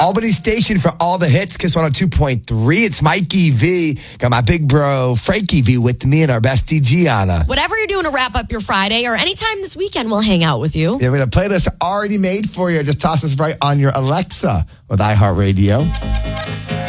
Albany Station for all the hits. Kiss 102.3. It's Mikey V. Got my big bro, Frankie V, with me and our bestie, Gianna. Whatever you're doing to wrap up your Friday or anytime this weekend, we'll hang out with you. Yeah, we have a playlist already made for you. Just toss us right on your Alexa with iHeartRadio.